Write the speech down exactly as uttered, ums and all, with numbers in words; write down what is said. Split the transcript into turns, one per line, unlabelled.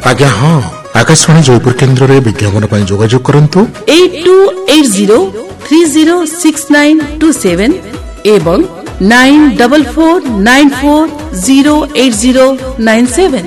आज्ञा हाँ आकाशवाणी जयपुर केन्द्र रे विज्ञापन पर जोगाजोग करंतु
eight to eight zero three zero six nine to seven एवं nine double four nine four zero eight zero nine seven.